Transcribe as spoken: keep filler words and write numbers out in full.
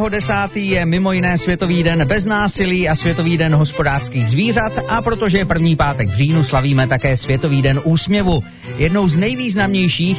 druhého desátý je mimo jiné Světový den bez násilí a Světový den hospodářských zvířat a protože je první pátek v říjnu, slavíme také Světový den úsměvu. Jednou z nejvýznamnějších